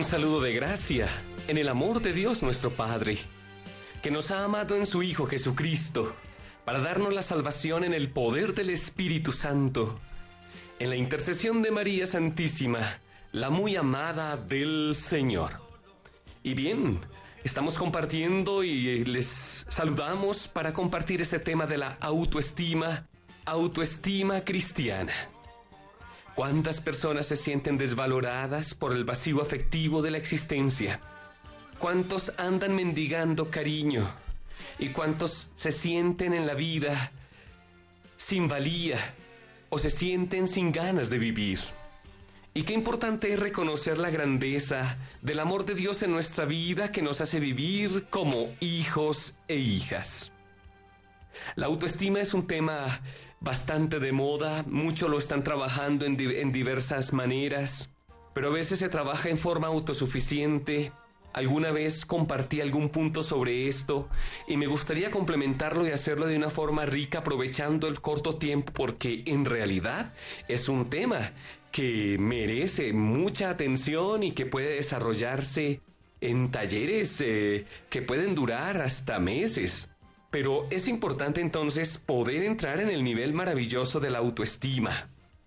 Un saludo de gracia en el amor de Dios nuestro Padre, que nos ha amado en su Hijo Jesucristo, para darnos la salvación en el poder del Espíritu Santo, en la intercesión de María Santísima, la muy amada del Señor. Y bien, estamos compartiendo y les saludamos para compartir este tema de la autoestima cristiana. ¿Cuántas personas se sienten desvaloradas por el vacío afectivo de la existencia? ¿Cuántos andan mendigando cariño? ¿Y cuántos se sienten en la vida sin valía o se sienten sin ganas de vivir? Y qué importante es reconocer la grandeza del amor de Dios en nuestra vida, que nos hace vivir como hijos e hijas. La autoestima es un tema bastante de moda, muchos lo están trabajando en diversas maneras, pero a veces se trabaja en forma autosuficiente. Alguna vez compartí algún punto sobre esto y me gustaría complementarlo y hacerlo de una forma rica, aprovechando el corto tiempo, porque en realidad es un tema que merece mucha atención y que puede desarrollarse en talleres que pueden durar hasta meses. Pero es importante entonces poder entrar en el nivel maravilloso de la autoestima.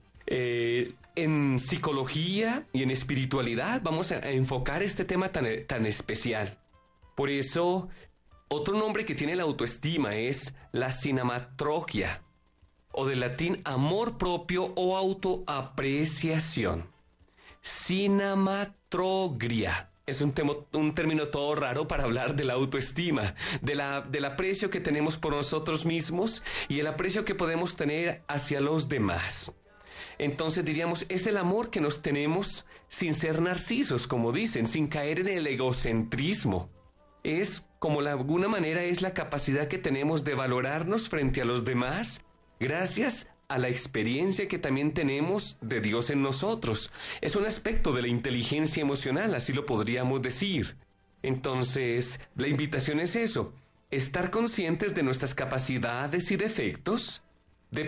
En psicología y en espiritualidad vamos a enfocar este tema tan especial. Por eso, otro nombre que tiene la autoestima es la cinematrogia, o del latín amor propio o autoapreciación. Cinematrogria. Es un término todo raro para hablar de la autoestima, del aprecio que tenemos por nosotros mismos y el aprecio que podemos tener hacia los demás. Entonces diríamos, es el amor que nos tenemos sin ser narcisos, como dicen, sin caer en el egocentrismo. Es, como de alguna manera, es la capacidad que tenemos de valorarnos frente a los demás, gracias a la experiencia que también tenemos de Dios en nosotros. Es un aspecto de la inteligencia emocional, así lo podríamos decir. Entonces, la invitación es eso, estar conscientes de nuestras capacidades y defectos, de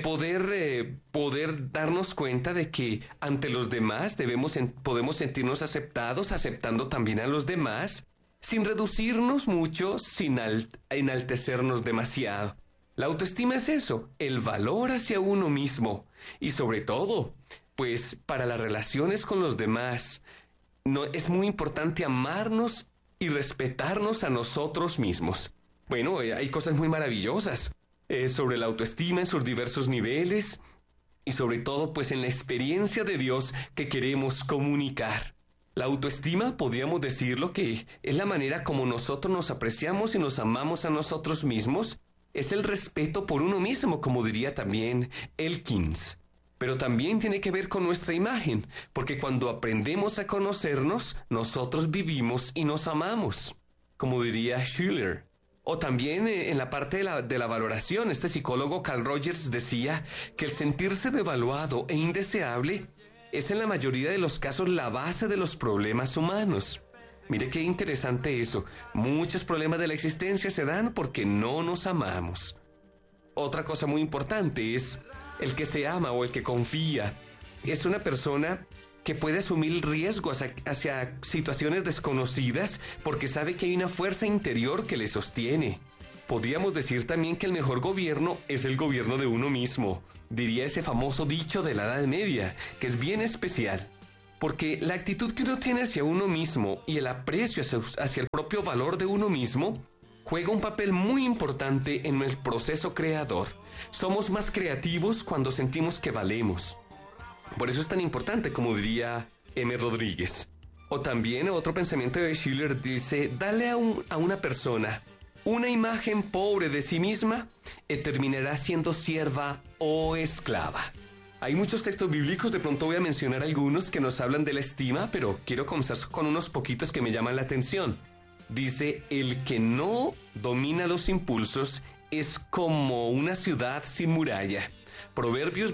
poder darnos cuenta de que ante los demás podemos sentirnos aceptados, aceptando también a los demás, sin reducirnos mucho, sin enaltecernos demasiado. La autoestima es eso, el valor hacia uno mismo y sobre todo, pues para las relaciones con los demás, es muy importante amarnos y respetarnos a nosotros mismos. Bueno, hay cosas muy maravillosas sobre la autoestima en sus diversos niveles y sobre todo pues en la experiencia de Dios que queremos comunicar. La autoestima, podríamos decirlo, que es la manera como nosotros nos apreciamos y nos amamos a nosotros mismos. Es el respeto por uno mismo, como diría también Elkins. Pero también tiene que ver con nuestra imagen, porque cuando aprendemos a conocernos, nosotros vivimos y nos amamos, como diría Schiller. O también en la parte de la valoración, este psicólogo Carl Rogers decía que el sentirse devaluado e indeseable es en la mayoría de los casos la base de los problemas humanos. Mire qué interesante eso. Muchos problemas de la existencia se dan porque no nos amamos. Otra cosa muy importante es el que se ama o el que confía. Es una persona que puede asumir riesgos hacia situaciones desconocidas porque sabe que hay una fuerza interior que le sostiene. Podríamos decir también que el mejor gobierno es el gobierno de uno mismo. Diría ese famoso dicho de la Edad Media, que es bien especial. Porque la actitud que uno tiene hacia uno mismo y el aprecio hacia el propio valor de uno mismo juega un papel muy importante en el proceso creador. Somos más creativos cuando sentimos que valemos. Por eso es tan importante, como diría M. Rodríguez. O también otro pensamiento de Schiller dice, dale a una persona una imagen pobre de sí misma y terminará siendo sierva o esclava. Hay muchos textos bíblicos, de pronto voy a mencionar algunos que nos hablan de la estima, pero quiero comenzar con unos poquitos que me llaman la atención. Dice, el que no domina los impulsos es como una ciudad sin muralla. Proverbios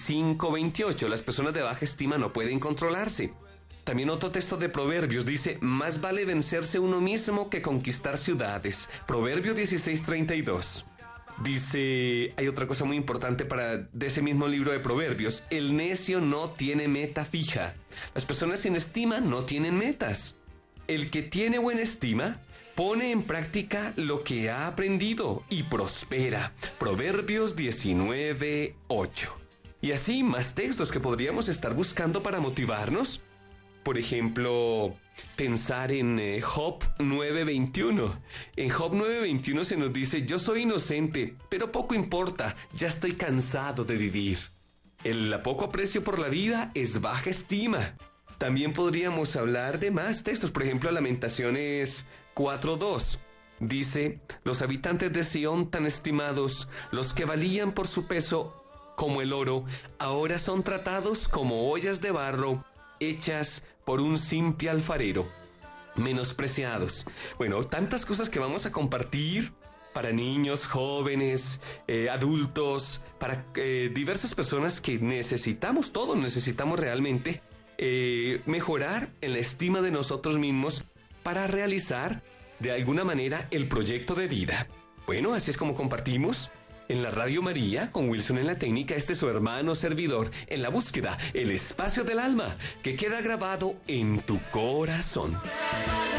25-28, las personas de baja estima no pueden controlarse. También otro texto de Proverbios dice, más vale vencerse uno mismo que conquistar ciudades. Proverbios 16-32. Dice, hay otra cosa muy importante de ese mismo libro de Proverbios, el necio no tiene meta fija. Las personas sin estima no tienen metas. El que tiene buena estima pone en práctica lo que ha aprendido y prospera. Proverbios 19:8. Y así más textos que podríamos estar buscando para motivarnos. Por ejemplo, pensar en Job 9:21. En Job 9:21 se nos dice: yo soy inocente, pero poco importa, ya estoy cansado de vivir. El poco aprecio por la vida es baja estima. También podríamos hablar de más textos, por ejemplo, Lamentaciones 4:2. Dice: los habitantes de Sión tan estimados, los que valían por su peso como el oro, ahora son tratados como ollas de barro, hechas por un simple alfarero, menospreciados. Bueno, tantas cosas que vamos a compartir para niños, jóvenes, adultos, para diversas personas que todos necesitamos realmente mejorar en la estima de nosotros mismos para realizar de alguna manera el proyecto de vida. Bueno, así es como compartimos en la Radio María, con Wilson en la técnica. Este es su hermano servidor en la búsqueda, el espacio del alma, que queda grabado en tu corazón.